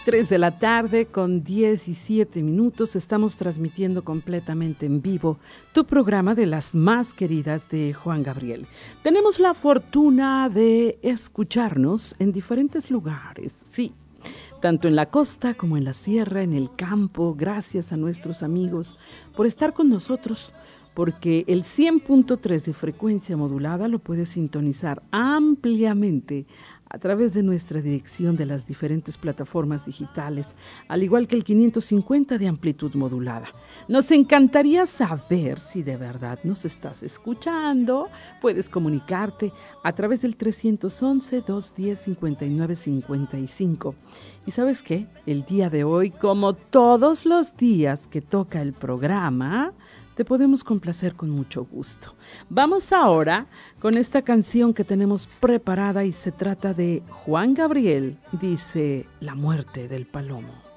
3 de la tarde con 17 minutos. Estamos transmitiendo completamente en vivo tu programa de las más queridas de Juan Gabriel. Tenemos la fortuna de escucharnos en diferentes lugares, sí, tanto en la costa como en la sierra, en el campo. Gracias a nuestros amigos por estar con nosotros, porque el 100.3 de frecuencia modulada lo puedes sintonizar ampliamente a través de nuestra dirección de las diferentes plataformas digitales, al igual que el 550 de amplitud modulada. Nos encantaría saber si de verdad nos estás escuchando. Puedes comunicarte a través del 311-210-5955. ¿Y sabes qué? El día de hoy, como todos los días que toca el programa, te podemos complacer con mucho gusto. Vamos ahora con esta canción que tenemos preparada y se trata de Juan Gabriel, dice La muerte del palomo.